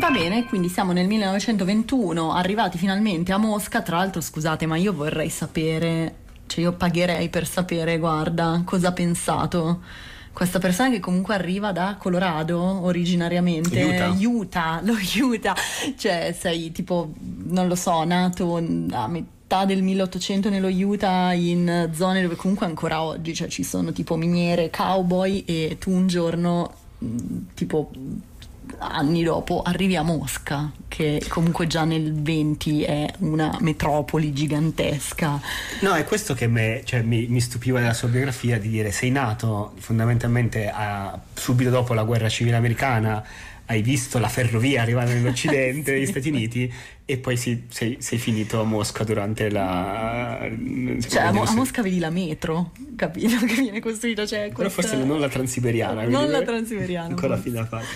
Va bene, quindi siamo nel 1921, arrivati finalmente a Mosca. Tra l'altro, scusate, ma io vorrei sapere, cioè io pagherei per sapere, guarda, cosa ha pensato questa persona che comunque arriva da Colorado originariamente, Utah, cioè sei tipo, non lo so, nato a metà del 1800 nello Utah, in zone dove comunque ancora oggi, cioè ci sono tipo miniere, cowboy, e tu un giorno tipo anni dopo arrivi a Mosca, che comunque già nel 20 è una metropoli gigantesca. No, è questo che mi stupiva della sua biografia, di dire: sei nato fondamentalmente subito dopo la guerra civile americana, hai visto la ferrovia arrivare nell'Occidente degli Stati Uniti, e poi sei finito a Mosca durante la... Cioè a Mosca vedi la metro, capito? Che viene costruita, cioè però forse non la transiberiana. Non la transiberiana. Ancora fino a fare.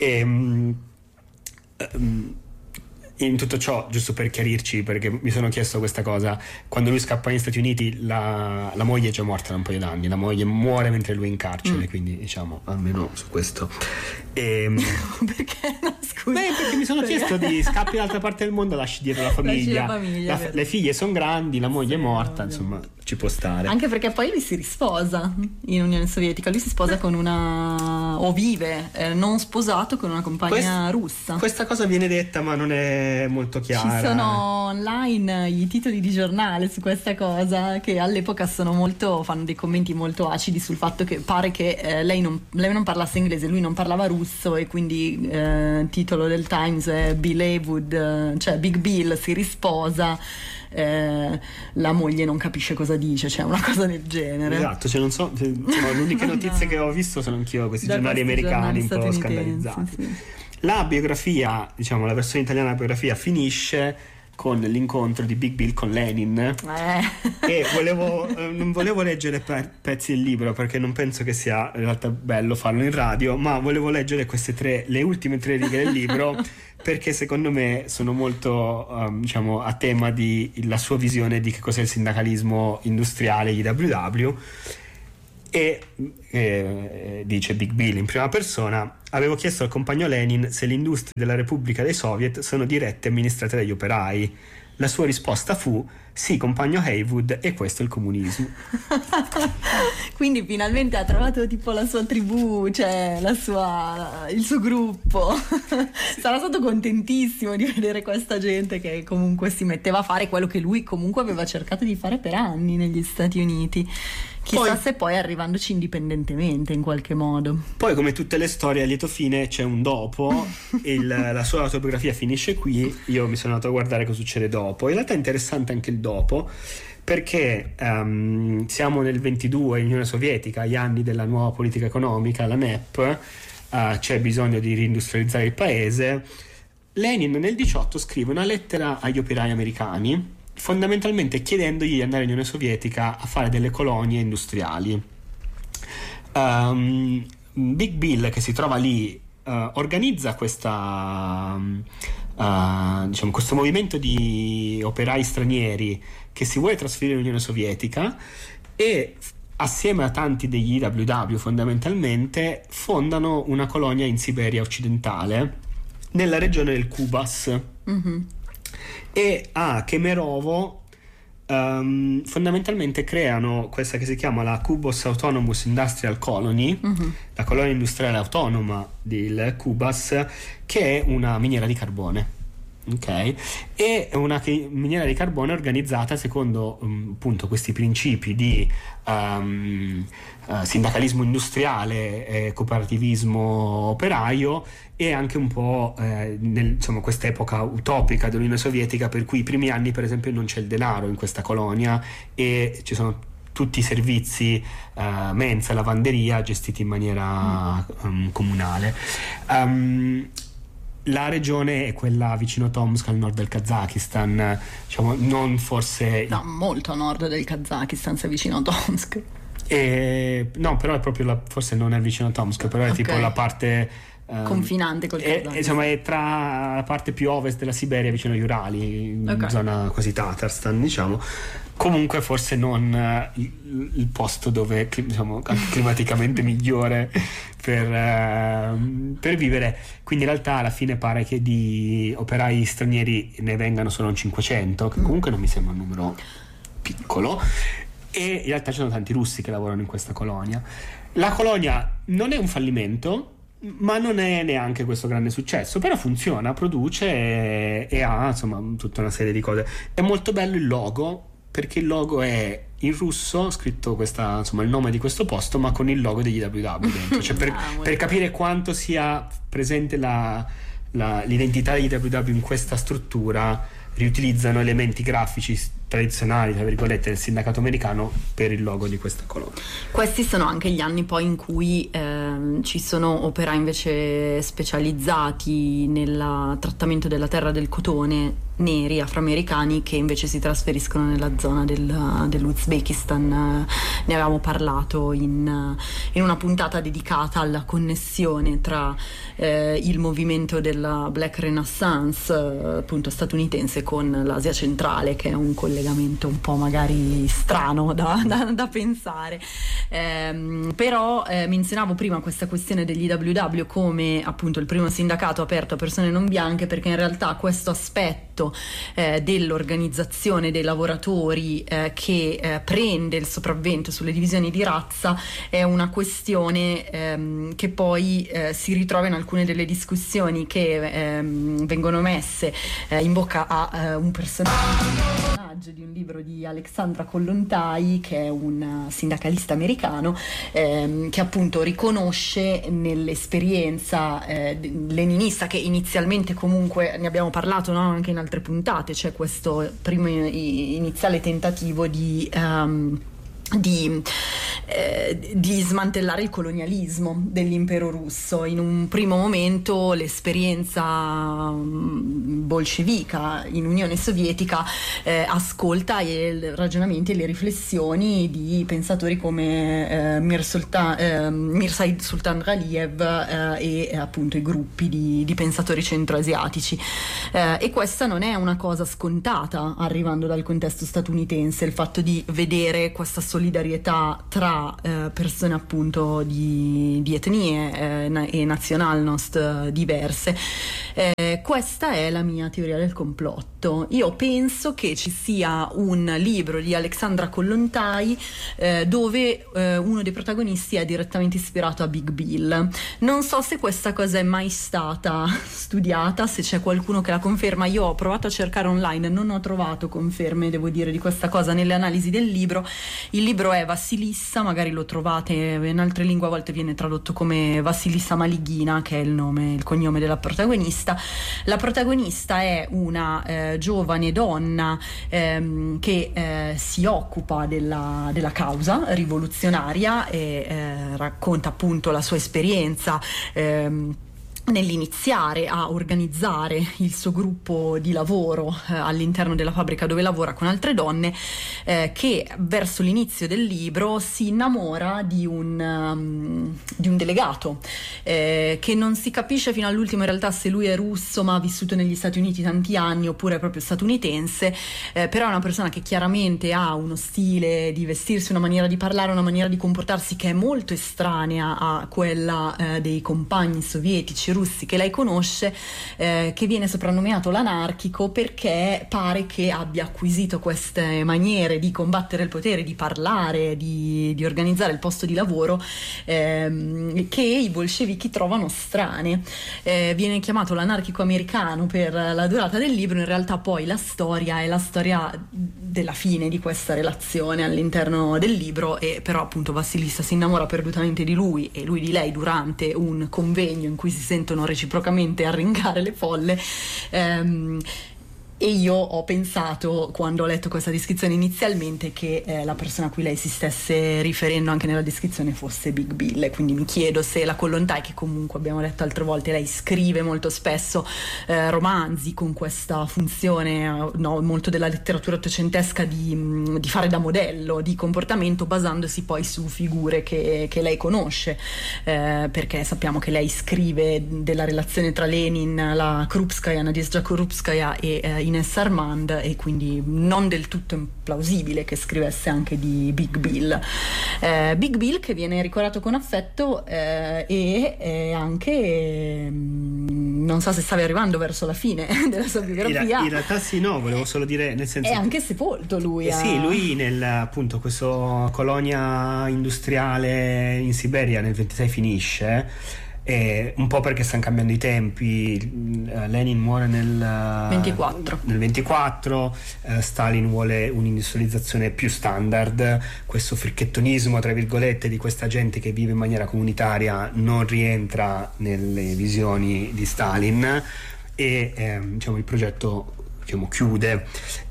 In tutto ciò, giusto per chiarirci, perché mi sono chiesto questa cosa, quando lui scappa negli Stati Uniti la moglie è già morta da un paio d'anni, la moglie muore mentre lui è in carcere, quindi diciamo almeno su questo. Perché? No, scusa. Perché mi sono chiesto di scappi dall'altra parte del mondo, lasci dietro la famiglia, le figlie sono grandi, la moglie è morta, insomma ci può stare. Anche perché poi lui si risposa in Unione Sovietica, lui si sposa con una, o vive non sposato, con una compagna russa. Questa cosa viene detta ma non è molto chiara. Ci sono online i titoli di giornale su questa cosa, che all'epoca fanno dei commenti molto acidi sul fatto che pare che lei non parlasse inglese, lui non parlava russo, e quindi titolo del Times è Bill Haywood, cioè Big Bill si risposa, la moglie non capisce cosa dice, cioè una cosa del genere. Esatto, cioè non so, le uniche notizie che ho visto sono anch'io questi giornali americani un po' scandalizzati. Sì. La biografia, diciamo la versione italiana della biografia, finisce con l'incontro di Big Bill con Lenin, e non volevo leggere pezzi del libro perché non penso che sia in realtà bello farlo in radio, ma volevo leggere le ultime 3 righe del libro perché secondo me sono molto diciamo a tema di la sua visione di che cos'è il sindacalismo industriale, IWW. E dice Big Bill in prima persona: avevo chiesto al compagno Lenin se le industrie della Repubblica dei Soviet sono dirette e amministrate dagli operai. La sua risposta fu: sì, compagno Haywood, e questo è il comunismo. Quindi finalmente ha trovato tipo la sua tribù, cioè il suo gruppo. Sarà stato contentissimo di vedere questa gente che comunque si metteva a fare quello che lui comunque aveva cercato di fare per anni negli Stati Uniti. Chissà se poi arrivandoci indipendentemente in qualche modo. Poi, come tutte le storie a lieto fine, c'è un dopo. La sua autobiografia finisce qui. Io mi sono andato a guardare cosa succede dopo. In realtà è interessante anche il dopo, perché siamo nel 22 in Unione Sovietica, agli anni della nuova politica economica, la NEP, c'è bisogno di reindustrializzare il paese. Lenin nel 18 scrive una lettera agli operai americani, fondamentalmente chiedendogli di andare in Unione Sovietica a fare delle colonie industriali. Big Bill, che si trova lì, organizza questo movimento di operai stranieri che si vuole trasferire in Unione Sovietica, e assieme a tanti degli IWW fondamentalmente fondano una colonia in Siberia occidentale, nella regione del Kubas. E a Kemerovo fondamentalmente creano questa che si chiama la Kubos Autonomous Industrial Colony, la colonia industriale autonoma del Kubas, che è una miniera di carbone. Ok, è una miniera di carbone organizzata secondo appunto questi principi di sindacalismo industriale, cooperativismo operaio, e anche un po' insomma quest'epoca utopica dell'Unione Sovietica, per cui i primi anni per esempio non c'è il denaro in questa colonia e ci sono tutti i servizi, mensa, lavanderia, gestiti in maniera comunale. La regione è quella vicino Tomsk, al nord del Kazakistan, diciamo, non forse... No, molto a nord del Kazakistan, se vicino a Tomsk. No, però è proprio forse non è vicino a Tomsk, però è tipo la parte confinante col Kazakistan. Insomma, è tra la parte più ovest della Siberia, vicino agli Urali, in zona quasi Tatarstan, diciamo. Comunque forse non il posto dove, diciamo, climaticamente migliore per vivere. Quindi in realtà alla fine pare che di operai stranieri ne vengano solo un 500, che comunque non mi sembra un numero piccolo, e in realtà ci sono tanti russi che lavorano in questa colonia. La colonia non è un fallimento, ma non è neanche questo grande successo, però funziona, produce e ha, insomma, tutta una serie di cose. È molto bello il logo, perché il logo è in russo, scritto insomma, il nome di questo posto, ma con il logo degli IWW dentro. Cioè per capire quanto sia presente l'identità degli IWW in questa struttura, riutilizzano elementi grafici tradizionali, tra virgolette, del sindacato americano per il logo di questa colonia. Questi sono anche gli anni poi in cui ci sono operai invece specializzati nel trattamento della terra del cotone, neri, afroamericani, che invece si trasferiscono nella zona dell'Uzbekistan. Ne avevamo parlato in una puntata dedicata alla connessione tra il movimento della Black Renaissance, appunto statunitense, con l'Asia centrale, che è un collegamento un po' magari strano da pensare. Però menzionavo prima questa questione degli IWW come appunto il primo sindacato aperto a persone non bianche, perché in realtà questo aspetto dell'organizzazione dei lavoratori che prende il sopravvento sulle divisioni di razza è una questione che poi si ritrova in alcune delle discussioni che vengono messe in bocca a un personaggio di un libro di Alexandra Kollontai, che è un sindacalista americano, che appunto riconosce nell'esperienza leninista, che inizialmente, comunque ne abbiamo parlato, no? Anche in altre puntate, c'è questo primo iniziale tentativo di smantellare il colonialismo dell'impero russo. In un primo momento l'esperienza bolscevica in Unione Sovietica ascolta i ragionamenti e le riflessioni di pensatori come Mirsaid Sultan Ghaliyev e appunto i gruppi di pensatori centroasiatici, e questa non è una cosa scontata arrivando dal contesto statunitense, il fatto di vedere questa solidarietà tra persone appunto di etnie e nazionalnost diverse. Questa è la mia teoria del complotto. Io penso che ci sia un libro di Alexandra Kollontai dove uno dei protagonisti è direttamente ispirato a Big Bill. Non so se questa cosa è mai stata studiata, se c'è qualcuno che la conferma. Io ho provato a cercare online, non ho trovato conferme, devo dire, di questa cosa nelle analisi del libro. Il libro è Vassilissa, magari lo trovate in altre lingue, a volte viene tradotto come Vassilissa Malighina, che è il cognome della protagonista. La protagonista è una giovane donna che si occupa della causa rivoluzionaria e racconta appunto la sua esperienza nell'iniziare a organizzare il suo gruppo di lavoro all'interno della fabbrica dove lavora con altre donne, che verso l'inizio del libro si innamora di un delegato che non si capisce fino all'ultimo in realtà se lui è russo ma ha vissuto negli Stati Uniti tanti anni oppure è proprio statunitense, però è una persona che chiaramente ha uno stile di vestirsi, una maniera di parlare, una maniera di comportarsi che è molto estranea a quella dei compagni sovietici russi che lei conosce, che viene soprannominato l'anarchico perché pare che abbia acquisito queste maniere di combattere il potere, di parlare, di organizzare il posto di lavoro, che i bolscevichi trovano strane. Viene chiamato l'anarchico americano per la durata del libro. In realtà poi la storia è la storia della fine di questa relazione all'interno del libro, e però appunto Vassilissa si innamora perdutamente di lui e lui di lei durante un convegno in cui si sentono reciprocamente arringare le folle. E io ho pensato, quando ho letto questa descrizione inizialmente, che la persona a cui lei si stesse riferendo anche nella descrizione fosse Big Bill, e quindi mi chiedo se la Kollontai, che comunque abbiamo detto altre volte, lei scrive molto spesso romanzi con questa funzione, no, molto della letteratura ottocentesca di fare da modello di comportamento, basandosi poi su figure che lei conosce, perché sappiamo che lei scrive della relazione tra Lenin, la Krupskaya, Nadezhda Krupskaya e Ines Armand, e quindi non del tutto implausibile che scrivesse anche di Big Bill. Big Bill che viene ricordato con affetto e anche non so se stavi arrivando verso la fine della sua biografia. In realtà sì, no, volevo solo dire, nel senso, è anche sepolto lui. Sì, lui nel, appunto, questo colonia industriale in Siberia nel 26 finisce. Un po' perché stanno cambiando i tempi. Lenin muore nel 24, Stalin vuole un'industrializzazione più standard, questo fricchettonismo tra virgolette di questa gente che vive in maniera comunitaria non rientra nelle visioni di Stalin, e diciamo il progetto chiude.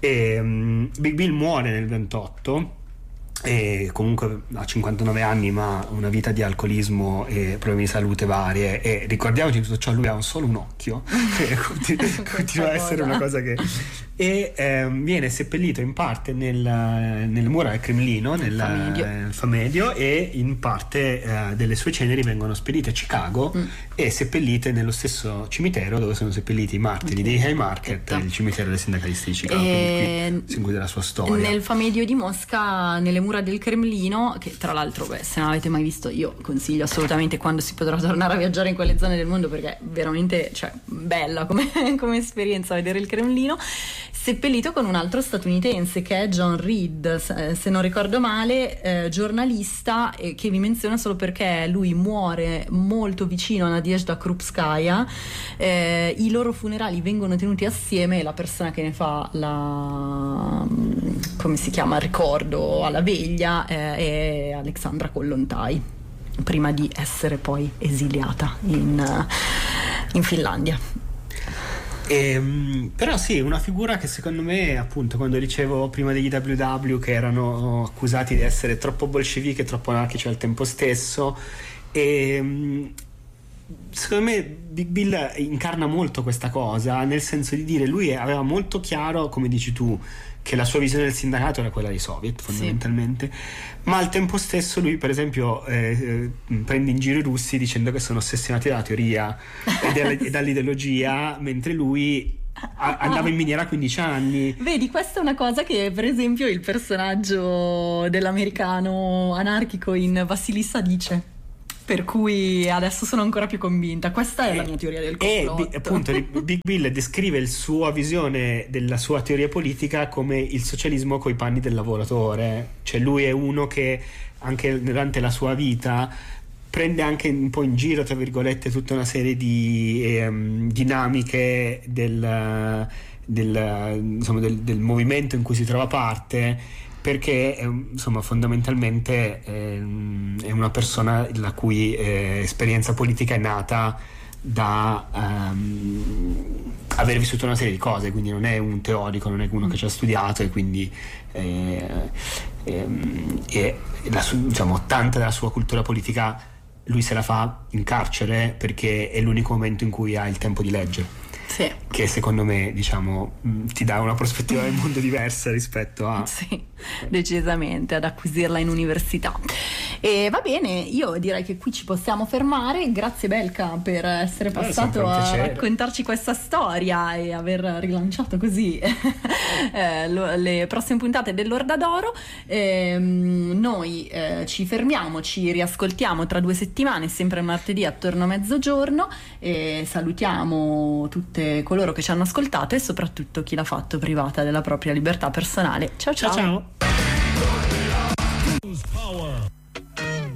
Big Bill muore nel 28 e comunque ha 59 anni, ma una vita di alcolismo e problemi di salute varie, e ricordiamoci di tutto ciò, lui ha solo un occhio continua a essere una cosa che viene seppellito in parte nelle mura del Cremlino, nel Famedio, e in parte delle sue ceneri vengono spedite a Chicago e seppellite nello stesso cimitero dove sono seppelliti i martiri di Haymarket, il cimitero dei sindacalisti di Chicago. Quindi qui si include la sua storia. Nel Famedio di Mosca, nelle mura del Cremlino, che tra l'altro, se non avete mai visto, io consiglio assolutamente quando si potrà tornare a viaggiare in quelle zone del mondo, perché è veramente, cioè, bella come esperienza vedere il Cremlino, seppellito con un altro statunitense che è John Reed, se non ricordo male, giornalista, che vi menziono solo perché lui muore molto vicino a Nadezhda Krupskaya. I loro funerali vengono tenuti assieme e la persona che ne fa come si chiama, il ricordo alla veglia è Alexandra Kollontai, prima di essere poi esiliata in Finlandia. Però sì, una figura che secondo me, appunto, quando dicevo prima degli WW che erano accusati di essere troppo bolscevichi e troppo anarchici al tempo stesso, secondo me Big Bill incarna molto questa cosa, nel senso di dire, lui aveva molto chiaro, come dici tu, che la sua visione del sindacato era quella dei soviet fondamentalmente, ma al tempo stesso lui per esempio prende in giro i russi dicendo che sono ossessionati dalla teoria e dall'ideologia, mentre lui andava in miniera a 15 anni. Vedi, questa è una cosa che per esempio il personaggio dell'americano anarchico in Vassilissa dice, per cui adesso sono ancora più convinta. Questa è la mia teoria del complotto. Appunto Big Bill descrive la sua visione della sua teoria politica come il socialismo coi panni del lavoratore, cioè lui è uno che anche durante la sua vita prende anche un po' in giro, tra virgolette, tutta una serie di dinamiche del movimento in cui si trova parte, perché insomma fondamentalmente è una persona la cui esperienza politica è nata da aver vissuto una serie di cose, quindi non è un teorico, non è uno che ci ha studiato, e quindi diciamo tanta della sua cultura politica lui se la fa in carcere, perché è l'unico momento in cui ha il tempo di leggere. Sì. Che secondo me, diciamo, ti dà una prospettiva del mondo diversa rispetto a... Sì, decisamente, ad acquisirla in università. E va bene, io direi che qui ci possiamo fermare. Grazie Belka per essere passato a raccontarci questa storia e aver rilanciato così le prossime puntate dell'Orda d'Oro. Noi ci fermiamo, ci riascoltiamo tra 2 settimane, sempre martedì attorno a mezzogiorno, e salutiamo tutte coloro che ci hanno ascoltato e soprattutto chi l'ha fatto privata della propria libertà personale. Ciao ciao. Ciao ciao.